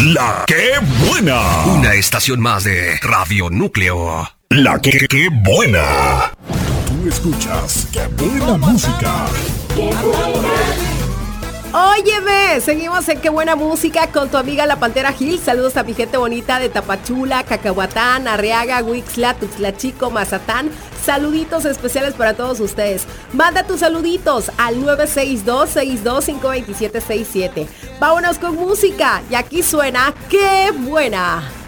La que buena. Una estación más de Radio Núcleo. La que buena. Tú escuchas Qué buena música. ¡Qué buena! Óyeme, seguimos en Qué buena música con tu amiga La Pantera Gil. Saludos a mi gente bonita de Tapachula, Cacahuatán, Arriaga, Huixla, Tuxtla Chico, Mazatán. Saluditos especiales para todos ustedes. Manda tus saluditos al 962-625-2767. Vámonos con música y aquí suena Qué buena.